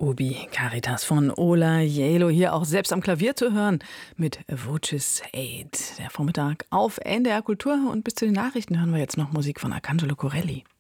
Ubi Caritas von Ola Jelo, hier auch selbst am Klavier zu hören mit Voces 8. Der Vormittag auf NDR Kultur, und bis zu den Nachrichten hören wir jetzt noch Musik von Arcangelo Corelli.